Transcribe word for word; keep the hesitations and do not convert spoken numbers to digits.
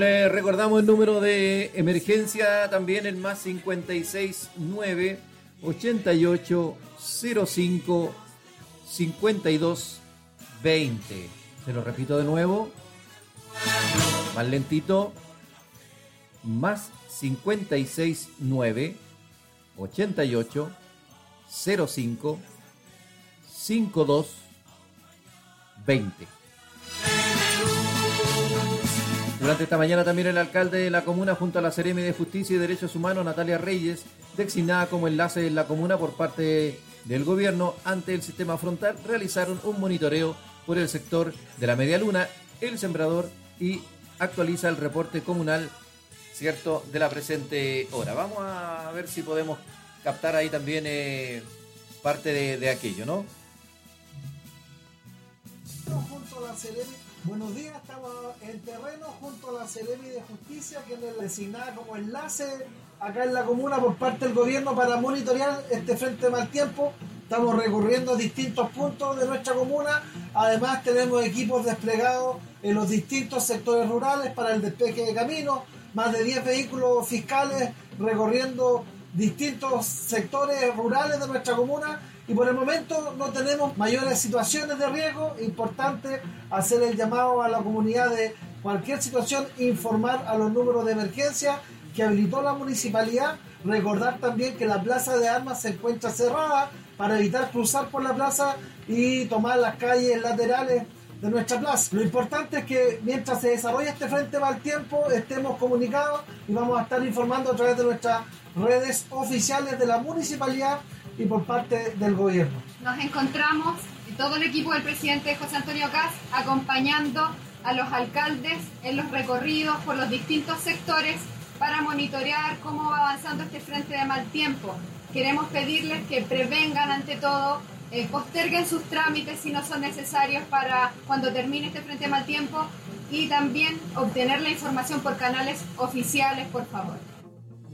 Eh, recordamos el número de emergencia también, el más cincuenta y seis nueve ochenta y ocho cero cinco cincuenta y dos veinte. Se lo repito de nuevo, más lentito, más cincuenta y seis nueve ochenta y ocho cero cinco cincuenta y dos veinte. Durante esta mañana también el alcalde de la comuna, junto a la Seremi de Justicia y Derechos Humanos, Natalia Reyes, designada como enlace en la comuna por parte del gobierno ante el sistema frontal, realizaron un monitoreo por el sector de la Media Luna, el Sembrador, y actualiza el reporte comunal, cierto, de la presente hora. Vamos a ver si podemos captar ahí también eh, parte de, de aquello, ¿no? Junto a la Seremi, buenos días, estamos en terreno junto a la Seremi de Justicia, que es designada como enlace acá en la comuna por parte del gobierno para monitorear este frente de mal tiempo. Estamos recorriendo distintos puntos de nuestra comuna. Además tenemos equipos desplegados en los distintos sectores rurales para el despeje de caminos, más de diez vehículos fiscales recorriendo distintos sectores rurales de nuestra comuna. Y por el momento no tenemos mayores situaciones de riesgo. Importante hacer el llamado a la comunidad de cualquier situación, informar a los números de emergencia que habilitó la municipalidad. Recordar también que la plaza de armas se encuentra cerrada para evitar cruzar por la plaza y tomar las calles laterales de nuestra plaza. Lo importante es que mientras se desarrolla este frente mal tiempo estemos comunicados y vamos a estar informando a través de nuestras redes oficiales de la municipalidad y por parte del gobierno. Nos encontramos todo el equipo del presidente José Antonio Kast acompañando a los alcaldes en los recorridos por los distintos sectores para monitorear cómo va avanzando este frente de mal tiempo. Queremos pedirles que prevengan ante todo, eh, posterguen sus trámites si no son necesarios para cuando termine este frente de mal tiempo, y también obtener la información por canales oficiales, por favor.